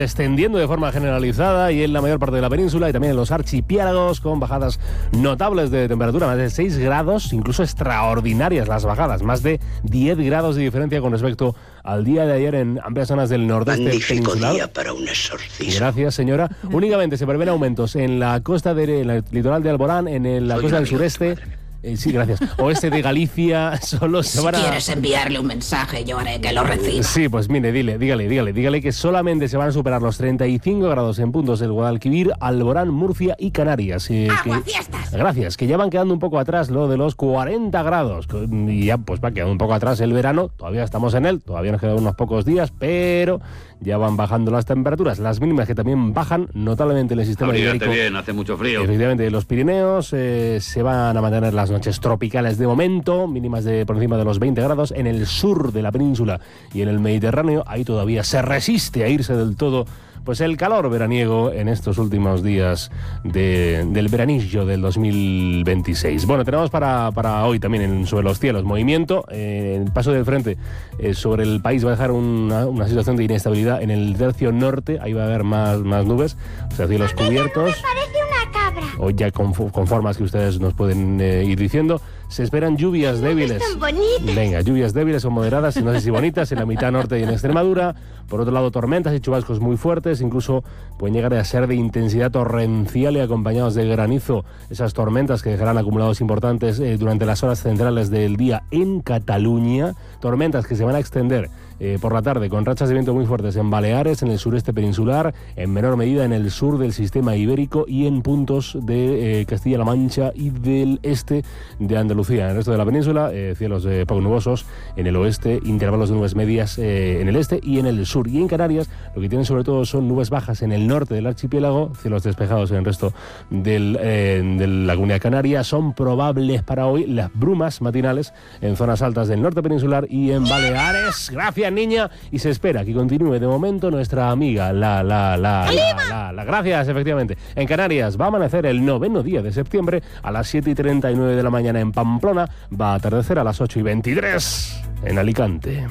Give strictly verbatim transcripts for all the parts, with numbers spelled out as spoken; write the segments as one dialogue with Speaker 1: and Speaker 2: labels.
Speaker 1: extendiendo de forma generalizada y en la mayor parte de la península y también en los archipiélagos con bajadas notables de temperatura, más de seis grados, incluso extraordinarias las bajadas, más de diez grados de diferencia con respecto al día de ayer en amplias zonas del nordeste
Speaker 2: Magnífico
Speaker 1: peninsular.
Speaker 2: Día para un exorcismo.
Speaker 1: Gracias, señora. Únicamente se prevén aumentos en la costa del de, litoral de Alborán, en el, la
Speaker 2: Soy
Speaker 1: costa del
Speaker 2: amigo de tu
Speaker 1: sureste.
Speaker 2: madre.
Speaker 1: Eh, sí, gracias. Oeste de Galicia, solo se
Speaker 3: Si
Speaker 1: van a...
Speaker 3: quieres enviarle un mensaje, yo haré que lo reciba.
Speaker 1: Sí, pues mire, dile, dígale, dígale, dígale que solamente se van a superar los treinta y cinco grados en puntos del Guadalquivir, Alborán, Murcia y Canarias. Eh, que,
Speaker 3: ¡Aguafiestas!
Speaker 1: gracias, que ya van quedando un poco atrás lo de los cuarenta grados. Y ya pues va quedando un poco atrás el verano, todavía estamos en él, todavía nos quedan unos pocos días, pero ya van bajando las temperaturas. Las mínimas que también bajan notablemente en el sistema
Speaker 4: Abrígate
Speaker 1: ibérico.
Speaker 4: bien, hace mucho frío.
Speaker 1: Efectivamente, los Pirineos eh, se van a mantener las noches tropicales de momento, mínimas de por encima de los veinte grados. En el sur de la península y en el Mediterráneo, ahí todavía se resiste a irse del todo pues el calor veraniego en estos últimos días de, del veranillo del dos mil veintiséis. Bueno, tenemos para, para hoy también en Sobre los Cielos movimiento. Eh, el paso del frente eh, sobre el país va a dejar una, una situación de inestabilidad en el tercio norte. Ahí va a haber más, más nubes, o sea, cielos cubiertos.
Speaker 5: Parece una cabra.
Speaker 1: Hoy ya con, con formas que ustedes nos pueden eh, ir diciendo. Se esperan lluvias débiles.
Speaker 5: Tan bonitas.
Speaker 1: Venga, lluvias débiles o moderadas, no sé si bonitas, en la mitad norte y en Extremadura. Por otro lado, tormentas y chubascos muy fuertes, incluso pueden llegar a ser de intensidad torrencial y acompañados de granizo. Esas tormentas que dejarán acumulados importantes eh, durante las horas centrales del día en Cataluña. Tormentas que se van a extender eh, por la tarde con rachas de viento muy fuertes en Baleares, en el sureste peninsular, en menor medida en el sur del sistema ibérico y en puntos de eh, Castilla-La Mancha y del este de Andalucía. En el resto de la península, eh, cielos eh, poco nubosos en el oeste, intervalos de nubes medias eh, en el este y en el sur. Y en Canarias, lo que tienen sobre todo son nubes bajas en el norte del archipiélago, cielos despejados en el resto del, eh, de la comunidad canaria. Son probables para hoy las brumas matinales en zonas altas del norte peninsular y en Baleares. Gracias, niña. Y se espera que continúe de momento nuestra amiga, la, la, la, la, la, la. Gracias, efectivamente. En Canarias va a amanecer el noveno día de septiembre a las siete y treinta y nueve de la mañana en Pamplona. Va a atardecer a las ocho y veintitrés en Alicante.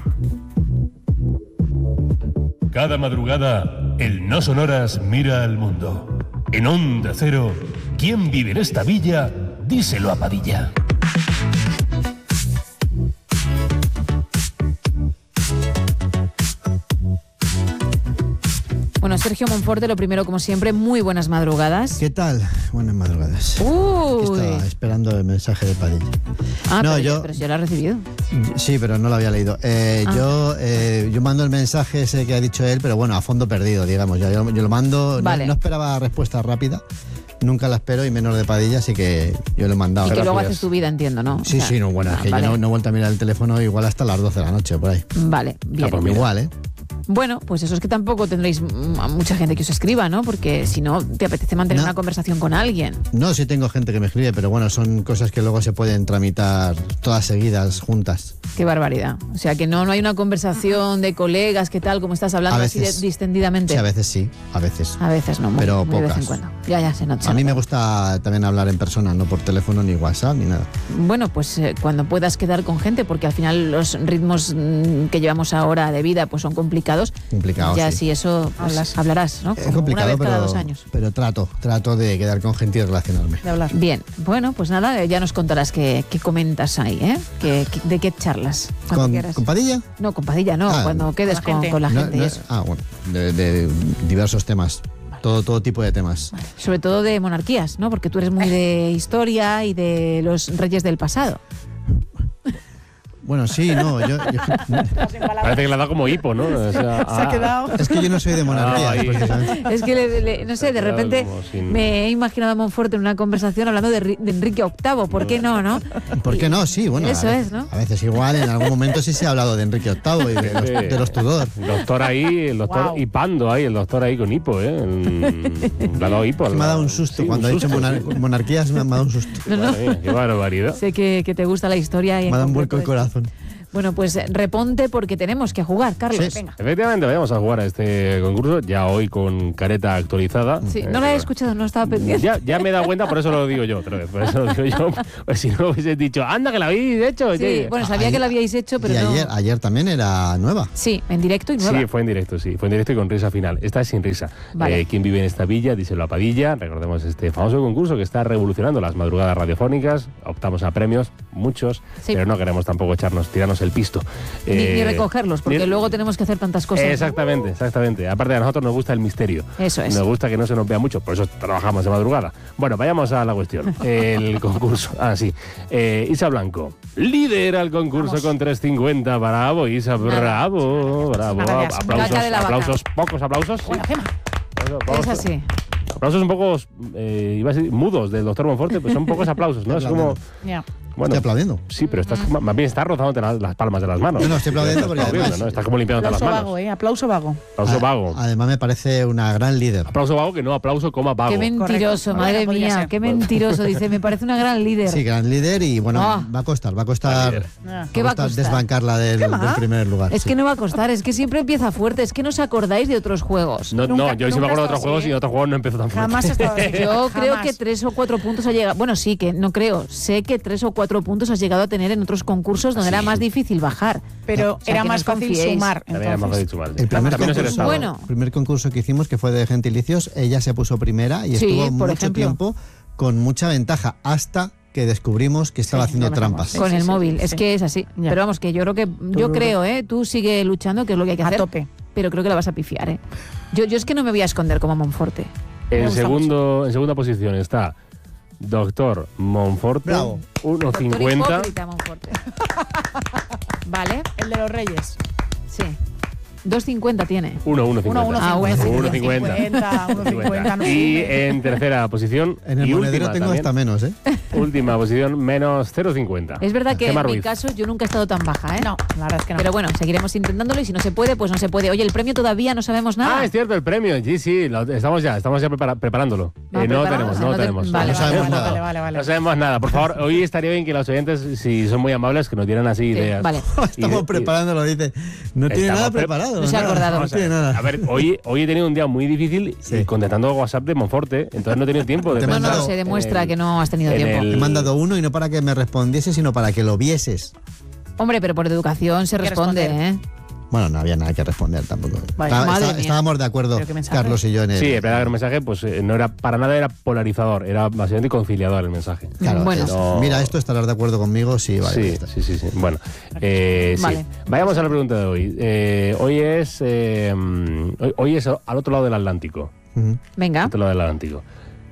Speaker 6: Cada madrugada, el No Sonoras mira al mundo. En Onda Cero, ¿quién vive en esta villa? Díselo a Padilla.
Speaker 7: Bueno, Sergio Monforte, lo primero, como siempre, muy buenas madrugadas.
Speaker 8: ¿Qué tal? Buenas madrugadas.
Speaker 7: Uy.
Speaker 8: Estaba esperando el mensaje de Padilla.
Speaker 7: Ah,
Speaker 8: no,
Speaker 7: pero,
Speaker 8: yo,
Speaker 7: pero si ya lo has recibido.
Speaker 8: Sí, pero no lo había leído. Eh,
Speaker 7: Ah.
Speaker 8: yo, eh, yo mando el mensaje ese que ha dicho él, pero bueno, a fondo perdido, digamos. Yo, yo, yo lo mando,
Speaker 7: Vale.
Speaker 8: no, no esperaba respuesta rápida. Nunca la espero y menos de Padilla, así que yo lo he mandado.
Speaker 7: Y que luego
Speaker 8: Gracias.
Speaker 7: haces tu vida, entiendo, ¿no?
Speaker 8: Sí,
Speaker 7: O sea,
Speaker 8: sí, no, bueno,
Speaker 7: ah,
Speaker 8: es que
Speaker 7: vale.
Speaker 8: yo no, no he vuelto a mirar el teléfono igual hasta las doce de la noche, por ahí.
Speaker 7: Vale, bien.
Speaker 8: Ah, pues igual, ¿eh?
Speaker 7: Bueno, pues eso es que tampoco tendréis mm, a mucha gente que os escriba, ¿no? Porque si no, te apetece mantener
Speaker 8: No.
Speaker 7: una conversación con alguien.
Speaker 8: No, sí tengo gente que me escribe, pero bueno, son cosas que luego se pueden tramitar todas seguidas, juntas.
Speaker 7: Qué barbaridad. O sea, que no, no hay una conversación de colegas, ¿qué tal? Como estás hablando
Speaker 8: A
Speaker 7: así
Speaker 8: veces.
Speaker 7: de- distendidamente.
Speaker 8: Sí, a veces sí, a veces.
Speaker 7: A veces no, muy,
Speaker 8: Pero
Speaker 7: muy de vez
Speaker 8: pocas.
Speaker 7: en cuando. Ya, ya se nota.
Speaker 8: A mí me gusta también hablar en persona, no por teléfono, ni WhatsApp, ni nada.
Speaker 7: Bueno, pues eh, cuando puedas quedar con gente, porque al final los ritmos mm, que llevamos ahora de vida pues son complicados.
Speaker 8: Complicado,
Speaker 7: Ya
Speaker 8: sí.
Speaker 7: si eso pues, hablarás, ¿no?
Speaker 8: Es
Speaker 7: Como
Speaker 8: complicado,
Speaker 7: una vez cada
Speaker 8: pero,
Speaker 7: dos años.
Speaker 8: pero trato, trato de quedar con gente y relacionarme.
Speaker 7: De hablar. Bien, bueno, pues nada, ya nos contarás qué, qué comentas ahí, ¿eh? ¿Qué, qué- ¿De qué charlas? Cuando
Speaker 8: ¿Con,
Speaker 7: quieras.
Speaker 8: ¿Con Padilla?
Speaker 7: No, con Padilla no,
Speaker 8: Ah,
Speaker 7: cuando quedes con, con la
Speaker 8: No,
Speaker 7: gente y
Speaker 8: no,
Speaker 7: eso.
Speaker 8: ah, bueno, de, de diversos temas. Todo, todo tipo de temas.
Speaker 7: Sobre todo de monarquías, ¿no? Porque tú eres muy de historia y de los reyes del pasado.
Speaker 8: Bueno, sí, no, yo, yo-
Speaker 1: Parece que le ha dado como hipo, ¿no? O sea, ah,
Speaker 8: es que yo no soy de monarquía,
Speaker 1: Ay.
Speaker 8: precisamente.
Speaker 7: Es que, le- le- no sé, de
Speaker 1: Claro,
Speaker 7: repente
Speaker 1: como sin-
Speaker 7: me he imaginado a Monforte en una conversación hablando de, Ri- de Enrique octavo. ¿Por qué no, no?
Speaker 8: ¿Por qué no? Sí, bueno.
Speaker 7: Eso
Speaker 8: a,
Speaker 7: es, ¿no?
Speaker 8: A veces igual, en algún momento sí se ha hablado de Enrique octavo y de los,
Speaker 1: Sí.
Speaker 8: de los Tudor.
Speaker 1: El doctor ahí, el doctor
Speaker 7: Wow.
Speaker 1: hipando ahí, el doctor ahí con hipo, ¿eh? El- Le ha dado hipo.
Speaker 8: Me ha dado un susto.
Speaker 1: Sí,
Speaker 8: Cuando
Speaker 1: un
Speaker 8: ha dicho
Speaker 1: susto,
Speaker 8: monar-
Speaker 1: sí.
Speaker 8: monarquías me ha dado un susto.
Speaker 7: No, no.
Speaker 1: Madre mía, qué barbaridad.
Speaker 7: Sé que, que te gusta la historia y en
Speaker 8: Me ha dado un vuelco
Speaker 7: concreto
Speaker 8: el
Speaker 7: esto.
Speaker 8: corazón.
Speaker 7: Bueno, pues reponte porque tenemos que jugar, Carlos.
Speaker 8: Sí.
Speaker 7: Venga.
Speaker 1: Efectivamente, vayamos a jugar a este concurso, ya hoy con careta actualizada.
Speaker 7: Sí, no
Speaker 1: Eh,
Speaker 7: la he escuchado, no estaba pendiente.
Speaker 1: Ya, ya me he dado cuenta, por eso lo digo yo otra vez. Por eso lo digo yo. Pues si no hubiese dicho, anda, que la habéis hecho.
Speaker 7: Sí,
Speaker 1: oye.
Speaker 7: bueno, sabía
Speaker 8: Ayer-
Speaker 7: que la habíais hecho, pero
Speaker 8: y
Speaker 7: no.
Speaker 8: ayer, ayer también era nueva.
Speaker 7: Sí, en directo y nueva.
Speaker 1: Sí, fue en directo, sí. Fue en directo y con risa final. Esta es sin risa.
Speaker 7: Vale.
Speaker 1: Eh, ¿Quién vive en esta villa? Díselo a Padilla. Recordemos este famoso concurso que está revolucionando las madrugadas radiofónicas. Optamos a premios, muchos,
Speaker 7: Sí.
Speaker 1: pero no queremos tampoco echarnos, tirarnos el pisto.
Speaker 7: Ni, ni
Speaker 1: Eh,
Speaker 7: recogerlos, porque
Speaker 1: ni-
Speaker 7: luego tenemos que hacer tantas cosas. ¿no?
Speaker 1: Exactamente, exactamente. Aparte, a nosotros nos gusta el misterio.
Speaker 7: Eso es.
Speaker 1: Nos gusta que no se nos vea mucho, por eso trabajamos de madrugada. Bueno, vayamos a la cuestión. El concurso. Ah, sí. Eh, Isa Blanco lidera el concurso
Speaker 2: Vamos.
Speaker 1: con tres cincuenta. Bravo, Isa, bravo, bravo.
Speaker 2: Gracias.
Speaker 1: Aplausos,
Speaker 7: Caca de la vaca.
Speaker 1: aplausos, pocos aplausos.
Speaker 2: Bueno, Gema.
Speaker 1: Aplausos,
Speaker 7: Es así.
Speaker 1: Aplausos un poco, eh, iba a decir, mudos del doctor Monforte, pues son pocos aplausos, ¿no? Es como,
Speaker 2: Ya.
Speaker 1: bueno,
Speaker 8: Estoy aplaudiendo.
Speaker 1: sí, pero estás como- más bien estás rozándote las, las palmas de las manos.
Speaker 8: No, no, estoy aplaudiendo porque
Speaker 1: Estás
Speaker 8: además-
Speaker 1: ¿no? Estás como limpiándote las
Speaker 2: Aplauso
Speaker 1: manos.
Speaker 2: vago, ¿eh? Aplauso vago.
Speaker 1: Aplauso
Speaker 8: A-
Speaker 1: vago.
Speaker 8: Además me parece una gran líder.
Speaker 1: Aplauso vago que no aplauso, coma vago.
Speaker 7: Qué mentiroso,
Speaker 2: Correcto.
Speaker 7: madre
Speaker 2: Bueno, podría
Speaker 7: mía,
Speaker 2: ser.
Speaker 7: qué mentiroso. Dice, me parece una gran líder.
Speaker 8: Sí, gran líder y bueno,
Speaker 7: Ah.
Speaker 8: va a costar, va a costar,
Speaker 1: líder.
Speaker 2: Ah.
Speaker 7: ¿Qué va a
Speaker 8: costar
Speaker 7: costar?
Speaker 8: desbancarla del,
Speaker 2: ¿Qué va?
Speaker 8: del primer lugar.
Speaker 7: Es
Speaker 8: sí.
Speaker 7: que no va a costar, es que siempre empieza fuerte, es que no os acordáis de otros juegos.
Speaker 1: No,
Speaker 2: Nunca-
Speaker 1: no, yo sí me
Speaker 2: nunca
Speaker 1: acuerdo de
Speaker 2: ha
Speaker 1: otros
Speaker 2: estado
Speaker 1: juegos
Speaker 2: así,
Speaker 1: y
Speaker 2: ¿eh?
Speaker 1: de otros juegos no empezó tan fuerte.
Speaker 2: Jamás ha estado así.
Speaker 7: Yo creo
Speaker 2: Jamás.
Speaker 7: que tres o cuatro puntos ha llegado. Bueno, sí, que no creo. Sé que tres o cuatro puntos has llegado a tener en otros concursos donde era más difícil bajar.
Speaker 2: Pero
Speaker 7: O sea,
Speaker 2: era
Speaker 7: que
Speaker 2: más
Speaker 7: no
Speaker 2: fácil
Speaker 7: confiéis.
Speaker 2: sumar.
Speaker 1: También era más
Speaker 2: entonces.
Speaker 1: fácil sumar.
Speaker 8: El primer,
Speaker 1: También es el
Speaker 8: concurso,
Speaker 1: estado.
Speaker 7: Bueno.
Speaker 8: el primer concurso que hicimos, que fue de Gentilicios, ella se puso primera y
Speaker 7: Sí,
Speaker 8: estuvo
Speaker 7: por
Speaker 8: mucho
Speaker 7: ejemplo.
Speaker 8: tiempo con mucha ventaja hasta que descubrimos que estaba
Speaker 2: Sí,
Speaker 8: haciendo
Speaker 2: lo dejamos.
Speaker 8: trampas.
Speaker 2: Sí,
Speaker 7: Con
Speaker 2: sí,
Speaker 7: el
Speaker 2: sí,
Speaker 7: móvil,
Speaker 2: sí.
Speaker 7: es que es así.
Speaker 2: Ya.
Speaker 7: Pero vamos, que yo creo que, yo creo, ¿eh? Tú sigue luchando, que es lo que hay que
Speaker 2: A
Speaker 7: hacer.
Speaker 2: tope.
Speaker 7: Pero creo que la vas a pifiar, ¿eh? Yo, yo es que no me voy a esconder como Monforte.
Speaker 1: En,
Speaker 2: gusta
Speaker 1: segundo, en segunda posición está Doctor Monforte,
Speaker 8: Bravo.
Speaker 1: uno
Speaker 7: Doctor
Speaker 1: cincuenta.
Speaker 7: hipócrita, Monforte. ¿Vale?
Speaker 2: El de los Reyes.
Speaker 7: Sí. dos cincuenta tiene.
Speaker 1: uno, uno
Speaker 2: Uno, uno,
Speaker 7: Ah, bueno,
Speaker 2: cincuenta.
Speaker 1: uno cincuenta.
Speaker 2: uno cincuenta, no
Speaker 1: Y
Speaker 2: sirve.
Speaker 1: en tercera posición,
Speaker 8: En el
Speaker 1: y
Speaker 8: monedero
Speaker 1: última
Speaker 8: tengo
Speaker 1: también,
Speaker 8: hasta menos, ¿eh?
Speaker 1: última posición, menos cero cincuenta.
Speaker 7: Es verdad que
Speaker 1: Gemma
Speaker 7: en mi
Speaker 1: Ruiz.
Speaker 7: caso yo nunca he estado tan baja, ¿eh?
Speaker 2: No, la verdad es que no.
Speaker 7: Pero bueno, seguiremos intentándolo y si no se puede, pues no se puede. Oye, el premio todavía no sabemos nada.
Speaker 1: Ah, es cierto, el premio. Sí, sí, lo- estamos ya, estamos ya prepara- preparándolo.
Speaker 7: Ah,
Speaker 1: Eh, no lo
Speaker 7: preparado,
Speaker 1: tenemos,
Speaker 7: o sea,
Speaker 1: no
Speaker 7: no
Speaker 1: lo
Speaker 7: te-
Speaker 1: tenemos.
Speaker 7: vale,
Speaker 8: No sabemos
Speaker 2: vale,
Speaker 8: nada.
Speaker 2: vale, vale, vale.
Speaker 1: No sabemos nada. Por favor, hoy estaría bien que los oyentes, si son muy amables, que nos dieran así ideas.
Speaker 7: vale.
Speaker 1: Y
Speaker 8: Estamos
Speaker 1: de- y-
Speaker 8: preparándolo, dice. No tiene
Speaker 1: Estamos
Speaker 8: nada
Speaker 1: pre-
Speaker 8: preparado.
Speaker 7: No se ha
Speaker 8: nada,
Speaker 7: acordado.
Speaker 8: No
Speaker 1: Vamos a
Speaker 8: tiene
Speaker 1: ver,
Speaker 8: nada.
Speaker 1: a ver, hoy, hoy he tenido un día muy difícil
Speaker 8: Sí.
Speaker 1: y contestando WhatsApp de Monforte, entonces no he tenido tiempo de
Speaker 8: Te he
Speaker 7: No, no,
Speaker 8: mandado
Speaker 7: se demuestra
Speaker 1: en el-
Speaker 7: que no has tenido
Speaker 1: en
Speaker 7: tiempo.
Speaker 1: el-
Speaker 8: He mandado uno y no para que me respondiese, sino para que lo vieses.
Speaker 7: Hombre, pero por educación se
Speaker 2: Hay que
Speaker 7: responde,
Speaker 2: responder.
Speaker 7: ¿eh?
Speaker 8: Bueno, no había nada que responder tampoco.
Speaker 2: Vaya,
Speaker 8: Está-
Speaker 7: madre
Speaker 8: está-
Speaker 7: mía.
Speaker 8: estábamos de acuerdo,
Speaker 2: Pero qué mensaje.
Speaker 8: Carlos y yo, en el.
Speaker 1: Sí, el verdadero mensaje, pues eh, no era para nada era polarizador, era básicamente conciliador el mensaje.
Speaker 8: Claro,
Speaker 7: Bueno.
Speaker 8: es-
Speaker 1: No.
Speaker 8: Mira, esto estarás de acuerdo conmigo, sí, vale. ya
Speaker 1: sí,
Speaker 8: está.
Speaker 1: sí, sí, sí. Bueno, eh, sí.
Speaker 7: Vale.
Speaker 1: Vayamos a la pregunta de hoy. Eh, hoy es eh, hoy, hoy es al otro lado del Atlántico.
Speaker 8: Ujú.
Speaker 7: Venga.
Speaker 1: Al otro lado del Atlántico.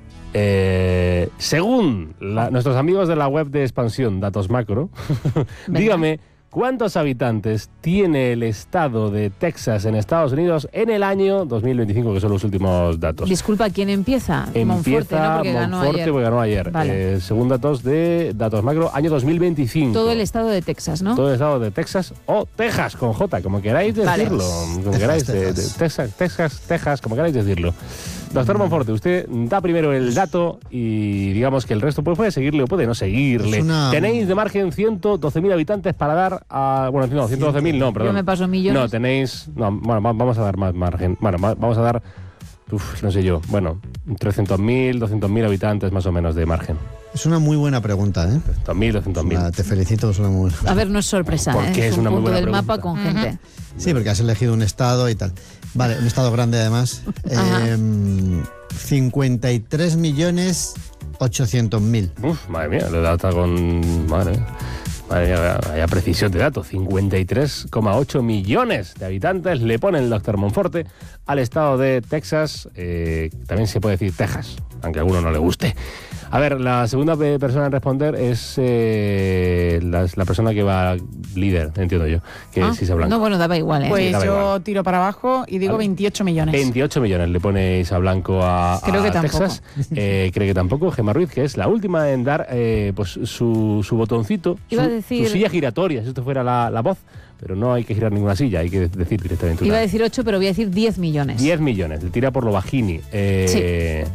Speaker 1: Eh, según la- nuestros amigos de la web de expansión Datos Macro,
Speaker 7: Venga.
Speaker 1: dígame cuántos habitantes tiene el estado de Texas en Estados Unidos en el año dos mil veinticinco, que son los últimos datos.
Speaker 7: Disculpa, ¿quién empieza? Monforte,
Speaker 1: Empieza
Speaker 7: ¿no? Porque ganó
Speaker 1: Monforte,
Speaker 7: ayer.
Speaker 1: porque ganó ayer.
Speaker 7: Vale.
Speaker 1: Eh, según datos de Datos Macro, año dos mil veinticinco.
Speaker 7: Todo el estado de Texas, ¿no?
Speaker 1: Todo el estado de Texas o Texas, con J, como queráis
Speaker 7: Vale.
Speaker 1: decirlo. Como
Speaker 8: Texas,
Speaker 1: queráis, de- de-
Speaker 8: Texas.
Speaker 1: Texas, Texas, Texas, como queráis decirlo. Doctor Monforte, usted da primero el dato y digamos que el resto pues, puede seguirle o puede no seguirle.
Speaker 8: Es una-
Speaker 1: Tenéis de margen ciento doce mil habitantes para dar a... Bueno, no, ciento doce mil no, perdón.
Speaker 7: Yo me paso millones.
Speaker 1: No, tenéis... No, bueno, va- vamos a dar más margen. Bueno, va- vamos a dar... Uf, no sé yo. Bueno, trescientos mil, doscientos mil habitantes más o menos de margen.
Speaker 8: Es una muy buena pregunta, ¿eh?
Speaker 1: trescientos mil, doscientos mil.
Speaker 8: Ah, te felicito, es una muy buena.
Speaker 7: A ver, no es sorpresa,
Speaker 1: Porque
Speaker 7: ¿eh?
Speaker 1: es
Speaker 7: un
Speaker 1: una muy
Speaker 7: punto
Speaker 1: buena
Speaker 7: del mapa
Speaker 1: pregunta.
Speaker 7: con gente.
Speaker 8: Sí, porque has elegido un estado y tal. Vale, un estado grande además.
Speaker 7: Ajá.
Speaker 8: Eh, cincuenta y tres millones ochocientos mil.
Speaker 1: Uf, madre mía, le he dado hasta con... Madre mía. Madre mía, vaya, vaya precisión de datos. cincuenta y tres coma ocho millones de habitantes le pone el doctor Monforte al estado de Texas. Eh, también se puede decir Texas, aunque a alguno no le guste. A ver, la segunda pe- persona en responder es eh, la, la persona que va líder, entiendo yo, que
Speaker 7: Ah,
Speaker 1: es Isa Blanco.
Speaker 7: no, bueno, daba igual, ¿eh?
Speaker 2: Pues
Speaker 1: daba
Speaker 2: yo
Speaker 1: igual.
Speaker 2: tiro para abajo y digo
Speaker 1: Vale.
Speaker 2: veintiocho millones.
Speaker 1: veintiocho millones le pone Isa Blanco a, a
Speaker 7: Creo que tampoco.
Speaker 1: Texas. Eh, cree que tampoco. Gemma Ruiz, que es la última en dar eh, pues su, su botoncito,
Speaker 7: Iba
Speaker 1: su,
Speaker 7: a decir-
Speaker 1: su silla giratoria, si esto fuera la, la voz. Pero no hay que girar ninguna silla, hay que decir directamente
Speaker 7: Iba a
Speaker 1: una.
Speaker 7: decir ocho, pero voy a decir diez millones.
Speaker 1: diez millones, le tira por lo bajini. Eh,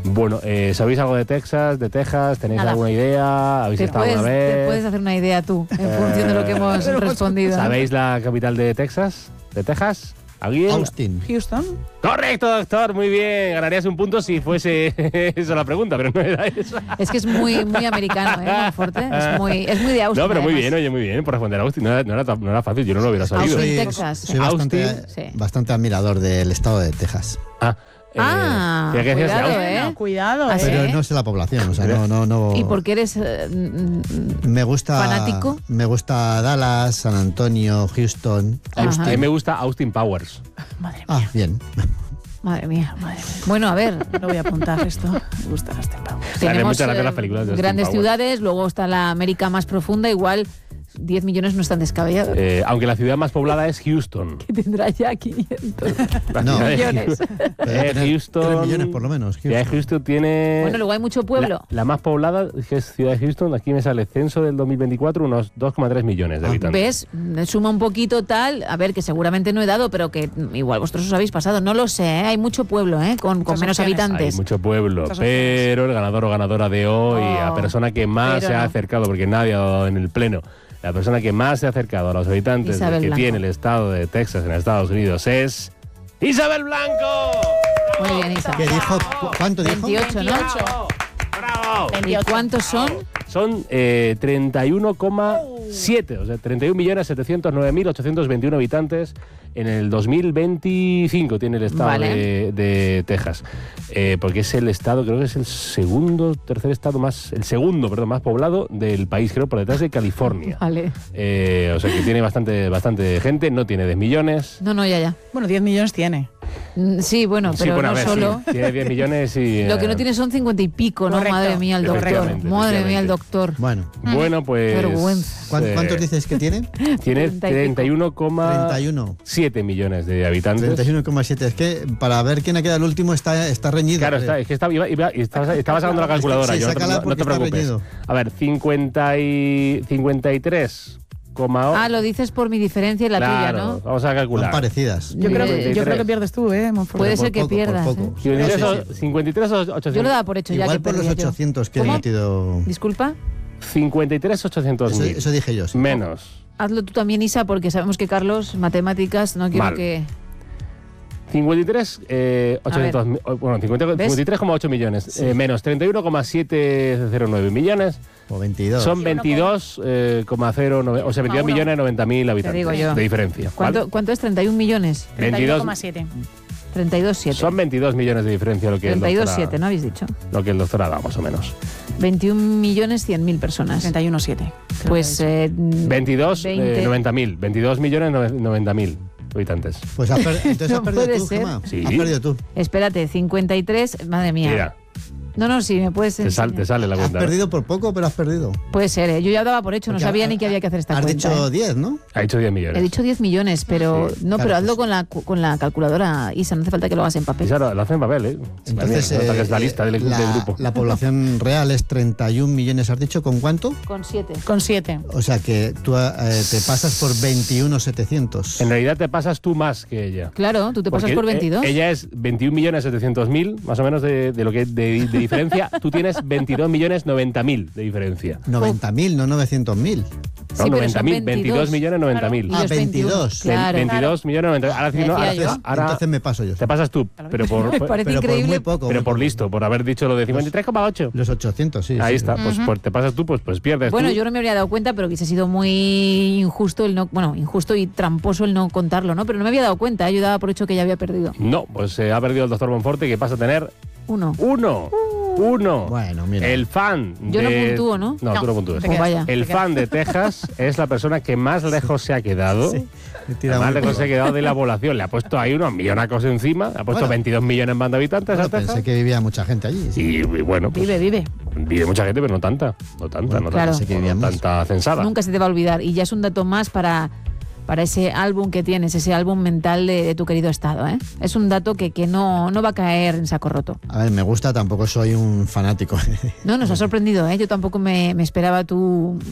Speaker 1: Bueno, eh, ¿sabéis algo de Texas, de Texas? ¿Tenéis
Speaker 7: Nada.
Speaker 1: alguna idea? ¿Habéis
Speaker 7: Te
Speaker 1: estado
Speaker 7: puedes,
Speaker 1: alguna
Speaker 7: te
Speaker 1: vez?
Speaker 7: puedes hacer una idea tú, en función de lo que hemos respondido.
Speaker 1: ¿Sabéis la capital de Texas? ¿De Texas? ¿Alguien?
Speaker 8: Austin.
Speaker 2: Houston.
Speaker 1: Correcto, doctor, muy bien. Ganarías un punto si fuese esa la pregunta, pero no era esa.
Speaker 7: Es que es muy, muy americano, ¿eh, Monforte? Es muy, es muy de Austin.
Speaker 1: No, pero muy
Speaker 7: además.
Speaker 1: bien, oye, muy bien por responder a Austin. No era, no era, no era fácil, yo no lo hubiera sabido.
Speaker 7: Austin,
Speaker 8: Soy,
Speaker 7: Texas.
Speaker 8: soy bastante,
Speaker 1: Austin,
Speaker 7: sí.
Speaker 8: bastante admirador del estado de Texas.
Speaker 1: Ah, eh,
Speaker 7: Ah,
Speaker 1: ¿qué decías de
Speaker 7: cuidado,
Speaker 1: Austin?
Speaker 7: ¿eh?
Speaker 2: No, cuidado,
Speaker 7: Ah,
Speaker 2: ¿eh?
Speaker 7: ¿sí?
Speaker 8: Pero no sé la población, o sea, no, no, no.
Speaker 7: ¿Y por qué eres eh, mm,
Speaker 8: Me gusta.
Speaker 7: fanático?
Speaker 8: Me gusta Dallas, San Antonio, Houston.
Speaker 7: Ajá.
Speaker 1: A mí me gusta Austin Powers.
Speaker 2: Madre mía,
Speaker 8: Ah, bien.
Speaker 7: Madre mía. Bueno, a ver,
Speaker 2: no voy a apuntar esto. Me gusta este pavo.
Speaker 7: tenemos
Speaker 1: muchas gracias
Speaker 7: eh,
Speaker 1: las películas de Austin
Speaker 7: grandes
Speaker 1: Powers.
Speaker 7: ciudades, luego está la América más profunda, igual diez millones no están descabellados.
Speaker 1: Eh, aunque la ciudad más poblada es Houston.
Speaker 7: Que tendrá ya quinientos
Speaker 1: La
Speaker 8: No.
Speaker 1: ciudad de
Speaker 7: millones.
Speaker 8: Pero
Speaker 1: Eh,
Speaker 8: debe tener
Speaker 1: Houston.
Speaker 8: tres millones por lo menos.
Speaker 1: La ciudad de
Speaker 8: Houston.
Speaker 1: Houston tiene.
Speaker 7: Bueno, luego hay mucho pueblo.
Speaker 1: La, la más poblada, que es Ciudad de Houston, aquí me sale censo del dos mil veinticuatro, unos dos coma tres millones de
Speaker 8: Ah,
Speaker 1: habitantes.
Speaker 7: ¿Ves? Me suma un poquito tal, a ver, que seguramente no he dado, pero que mm, igual vosotros os habéis pasado. No lo sé, ¿eh? Hay mucho pueblo, ¿eh? Con, con
Speaker 2: Muchas
Speaker 7: menos
Speaker 2: opciones.
Speaker 1: Hay
Speaker 7: habitantes.
Speaker 1: mucho pueblo,
Speaker 2: Muchas
Speaker 1: pero el ganador o ganadora de hoy,
Speaker 7: Oh,
Speaker 1: la persona que más
Speaker 7: pero
Speaker 1: se ha
Speaker 7: no.
Speaker 1: acercado, porque nadie ha dado en el pleno, la persona que más se ha acercado a los habitantes
Speaker 7: Isabel
Speaker 1: que
Speaker 7: Blanco.
Speaker 1: tiene el estado de Texas en Estados Unidos es Isabel Blanco.
Speaker 7: Muy bien, Isa.
Speaker 8: ¿Qué dijo? ¿Cu- ¿Cuánto dijo?
Speaker 7: veintiocho, ¿no?
Speaker 1: ¡Bravo! ¡Bravo!
Speaker 7: ¿Y cuántos son?
Speaker 1: Son eh, treinta y uno coma siete, o sea, treinta y un millones setecientos nueve mil ochocientos veintiuno habitantes en el dos mil veinticinco tiene el estado
Speaker 7: Vale.
Speaker 1: de, de Texas. Eh, porque es el estado, creo que es el segundo, tercer estado más, el segundo, perdón, más poblado del país, creo, por detrás de California.
Speaker 7: Vale.
Speaker 1: Eh, o sea que tiene bastante, bastante gente, no tiene diez millones.
Speaker 7: No, no, ya, ya.
Speaker 2: Bueno, diez millones tiene.
Speaker 7: Mm, Sí, bueno,
Speaker 1: Sí,
Speaker 7: pero
Speaker 1: bueno, a
Speaker 7: no
Speaker 1: ver,
Speaker 7: solo.
Speaker 1: sí, tiene diez millones y...
Speaker 7: Lo que
Speaker 1: eh,
Speaker 7: no tiene son cincuenta y pico, ¿no?
Speaker 2: Correcto.
Speaker 7: Madre mía, el doctor.
Speaker 1: Efectivamente,
Speaker 7: Madre mía, el
Speaker 1: efectivamente.
Speaker 7: doctor.
Speaker 8: Bueno,
Speaker 1: Bueno, pues...
Speaker 7: Qué vergüenza.
Speaker 8: ¿cuán-
Speaker 1: eh,
Speaker 8: ¿cuántos dices que tiene?
Speaker 1: Tiene
Speaker 7: treinta y pico.
Speaker 1: treinta y uno coma
Speaker 8: treinta y uno.
Speaker 1: siete millones de habitantes.
Speaker 8: treinta y uno coma siete. Es que para ver quién ha quedado el último está, está reñido.
Speaker 1: Claro,
Speaker 8: eh.
Speaker 1: está, es que estaba, iba, iba- estaba, estaba sacando la calculadora.
Speaker 8: Sí,
Speaker 1: yo, no te,
Speaker 8: sácala
Speaker 1: no- no
Speaker 8: porque
Speaker 1: te
Speaker 8: está
Speaker 1: preocupes.
Speaker 8: reñido.
Speaker 1: A ver, cincuenta y, cincuenta y tres coma ocho.
Speaker 7: Ah, lo dices por mi diferencia y la tuya,
Speaker 1: Claro,
Speaker 7: ¿no?
Speaker 1: vamos a
Speaker 8: Son
Speaker 1: calcular.
Speaker 8: parecidas.
Speaker 2: Yo creo, que, yo
Speaker 1: cincuenta y tres.
Speaker 2: creo que pierdes tú, ¿eh, Monforte?
Speaker 7: Puede
Speaker 8: por
Speaker 7: ser que
Speaker 8: poco, por
Speaker 7: pierdas.
Speaker 8: poco.
Speaker 7: ¿eh?
Speaker 1: cincuenta y tres,
Speaker 8: No sé si-
Speaker 1: cincuenta y tres o ochocientos.
Speaker 7: Yo lo daba por hecho ya
Speaker 8: Igual
Speaker 7: que
Speaker 8: por los
Speaker 7: perdía yo.
Speaker 8: ochocientos que he
Speaker 7: ¿Cómo?
Speaker 8: metido.
Speaker 7: Disculpa,
Speaker 1: cincuenta y tres ochocientos
Speaker 8: Eso,
Speaker 1: mil.
Speaker 8: eso dije yo. Sí.
Speaker 1: Menos.
Speaker 7: hazlo tú también, Isa, porque sabemos que Carlos, matemáticas, no quiero
Speaker 1: Mal.
Speaker 7: que...
Speaker 1: cincuenta y tres, eh, ochocientos mil. Bueno, cincuenta,
Speaker 7: ¿Ves?
Speaker 1: cincuenta y tres coma ocho millones. Eh, menos treinta y uno coma setecientos nueve millones.
Speaker 8: O veintidós.
Speaker 1: Son veintidós coma cero nueve. O sea, veintidós
Speaker 2: uno.
Speaker 1: millones noventa mil habitantes.
Speaker 7: digo yo.
Speaker 1: De diferencia.
Speaker 7: ¿Cuánto,
Speaker 1: ¿vale?
Speaker 7: ¿Cuánto es? ¿treinta y un millones?
Speaker 2: treinta y uno
Speaker 1: veintidós
Speaker 2: coma siete.
Speaker 7: treinta y dos coma siete.
Speaker 1: Son veintidós millones de diferencia lo que el
Speaker 7: treinta y dos
Speaker 1: doctor
Speaker 7: coma
Speaker 1: ha-
Speaker 7: siete, ¿no habéis dicho?
Speaker 1: Lo que el doctor ha dado, más o menos.
Speaker 7: veintiún millones cien mil personas.
Speaker 2: treinta y uno coma siete.
Speaker 7: Pues eh,
Speaker 1: veintidós,
Speaker 7: veinte.
Speaker 1: eh, noventa mil. veintidós millones noventa mil habitantes.
Speaker 8: Pues has per- entonces
Speaker 7: No
Speaker 8: has perdido
Speaker 7: puede
Speaker 8: tú,
Speaker 7: ser.
Speaker 8: Gemma.
Speaker 1: Sí.
Speaker 8: Has perdido tú.
Speaker 7: espérate, cincuenta y tres, madre mía.
Speaker 1: Mira,
Speaker 7: No, no, sí, me puedes
Speaker 1: te, sal-
Speaker 7: enseñar.
Speaker 1: te sale la
Speaker 8: Has
Speaker 1: cuenta.
Speaker 8: perdido por poco, pero has perdido.
Speaker 7: Puede ser, ¿eh? Yo ya daba por hecho, no
Speaker 8: Porque
Speaker 7: sabía
Speaker 8: ha-
Speaker 7: ni que había que hacer esta
Speaker 8: Has
Speaker 7: cuenta.
Speaker 8: dicho
Speaker 7: ¿eh?
Speaker 8: diez, ¿no?
Speaker 1: Ha hecho diez millones.
Speaker 7: He dicho diez millones, pero
Speaker 1: Sí,
Speaker 7: no,
Speaker 8: claro
Speaker 7: pero
Speaker 8: que
Speaker 7: hazlo
Speaker 8: sí.
Speaker 7: con la, cu- con la calculadora, Isa, no hace falta que lo hagas en papel.
Speaker 1: Esa lo, lo hace en papel, ¿eh?
Speaker 8: Entonces,
Speaker 1: También, nota que
Speaker 8: eh,
Speaker 1: es la lista del,
Speaker 8: la,
Speaker 1: del grupo.
Speaker 8: la población real es treinta y un millones, ¿has dicho? ¿Con cuánto?
Speaker 7: Con siete.
Speaker 2: Con siete.
Speaker 8: O sea que tú eh, te pasas por veintiuno setecientos.
Speaker 1: En realidad te pasas tú más que ella.
Speaker 7: Claro, tú te pasas
Speaker 1: Porque,
Speaker 7: por
Speaker 1: eh,
Speaker 7: veintidós.
Speaker 1: ella es veintiún millones setecientos mil, más o menos de, de lo que de, de diferencia. Tú tienes veintidós millones noventa mil de diferencia.
Speaker 8: noventa mil, no novecientos mil.
Speaker 1: No,
Speaker 7: Sí, pero
Speaker 1: noventa
Speaker 7: son
Speaker 1: mil,
Speaker 7: veintidós.
Speaker 1: veintidós millones noventa mil.
Speaker 7: Y
Speaker 8: Ah,
Speaker 7: los veintiuno,
Speaker 8: veintidós.
Speaker 7: Claro.
Speaker 1: veintidós millones noventa mil. Ahora, sí, no, ahora,
Speaker 7: Decía yo.
Speaker 1: ahora
Speaker 8: Entonces me paso yo.
Speaker 1: te pasas tú, pero por,
Speaker 7: Me parece
Speaker 8: pero por
Speaker 7: increíble.
Speaker 8: muy poco.
Speaker 1: pero
Speaker 8: muy
Speaker 1: por
Speaker 8: poco.
Speaker 1: listo, por haber dicho lo de cincuenta y tres coma ocho.
Speaker 8: Los ochocientos, sí.
Speaker 1: Ahí
Speaker 8: sí.
Speaker 1: está, pues, pues te pasas tú, pues, pues pierdes
Speaker 7: Bueno,
Speaker 1: tú.
Speaker 7: yo no me habría dado cuenta, pero hubiese sido muy injusto el no, bueno, injusto y tramposo el no contarlo, ¿no? Pero no me había dado cuenta, ¿eh? Yo daba por hecho que ya había perdido.
Speaker 1: No, pues eh, ha perdido el doctor Monforte, que pasa a tener
Speaker 7: Uno.
Speaker 1: uno. Uno.
Speaker 8: Bueno, mira.
Speaker 1: El fan
Speaker 7: Yo no
Speaker 1: de...
Speaker 7: puntúo, ¿no?
Speaker 1: No, tú no puntúas.
Speaker 2: te
Speaker 7: Pues
Speaker 2: quedas.
Speaker 7: vaya.
Speaker 1: El fan de Texas es la persona que más lejos se ha quedado.
Speaker 8: Sí, he tirado
Speaker 1: Más
Speaker 8: muy
Speaker 1: lejos
Speaker 8: poco.
Speaker 1: se ha quedado de la población. Le ha puesto ahí unos millonacos encima. Le ha puesto
Speaker 8: Bueno.
Speaker 1: veintidós millones en banda de habitantes
Speaker 8: Bueno,
Speaker 1: a Texas.
Speaker 8: pensé que vivía mucha gente allí. sí.
Speaker 1: Y, y bueno, pues,
Speaker 2: Vive, vive.
Speaker 1: vive mucha gente, pero no tanta. No tanta,
Speaker 8: Bueno,
Speaker 1: no
Speaker 7: claro.
Speaker 1: tanta,
Speaker 8: Pensé que
Speaker 1: no
Speaker 8: vivía más.
Speaker 1: tanta censada.
Speaker 7: Nunca se te va a olvidar. Y ya es un dato más para, para ese álbum que tienes, ese álbum mental de, de tu querido estado, ¿eh? Es un dato que, que no, no va a caer en saco roto.
Speaker 8: A ver, me gusta, tampoco soy un fanático.
Speaker 7: No, nos ha sorprendido, ¿eh? Yo tampoco me, me esperaba tu,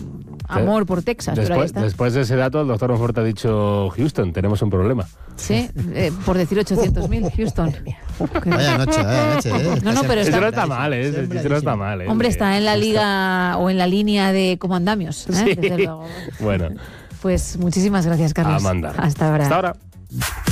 Speaker 7: amor por Texas, pero ahí
Speaker 1: Después,
Speaker 7: está.
Speaker 1: después de ese dato, el doctor Monforte ha dicho, Houston, tenemos un problema.
Speaker 7: Sí, eh, por decir ochocientos mil, Houston.
Speaker 8: Vaya noche, vaya noche, ¿eh?
Speaker 7: No, no, pero
Speaker 1: Eso
Speaker 7: está-
Speaker 1: no está mal, ¿eh? Ese chiste no está mal, ¿eh?
Speaker 7: Hombre, está en la liga o en la línea de como andamios, ¿eh?
Speaker 1: Sí.
Speaker 7: Desde luego.
Speaker 1: Bueno,
Speaker 7: Pues muchísimas gracias, Carlos.
Speaker 1: a mandar.
Speaker 7: Hasta ahora.
Speaker 1: Hasta ahora.